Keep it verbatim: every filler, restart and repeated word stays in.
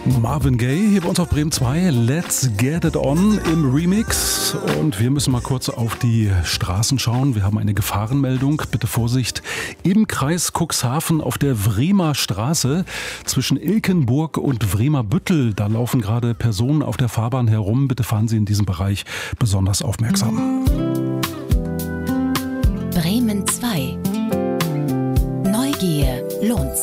Marvin Gaye hier bei uns auf Bremen zwei. Let's Get It On im Remix. Und wir müssen mal kurz auf die Straßen schauen. Wir haben eine Gefahrenmeldung. Bitte Vorsicht. Im Kreis Cuxhaven auf der Wriemer Straße zwischen Ilkenburg und Wriemer-Büttel. Da laufen gerade Personen auf der Fahrbahn herum. Bitte fahren Sie in diesem Bereich besonders aufmerksam. Bremen zwei. Neugier lohnt